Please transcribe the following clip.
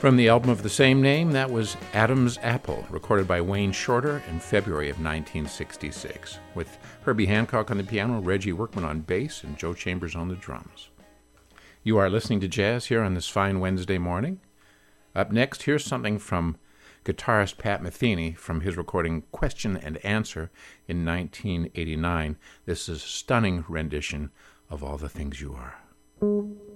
From the album of the same name, that was Adam's Apple, recorded by Wayne Shorter in February of 1966, with Herbie Hancock on the piano, Reggie Workman on bass, and Joe Chambers on the drums. You are listening to jazz here on this fine Wednesday morning. Up next, here's something from guitarist Pat Metheny from his recording Question and Answer in 1989. This is a stunning rendition of All the Things You Are.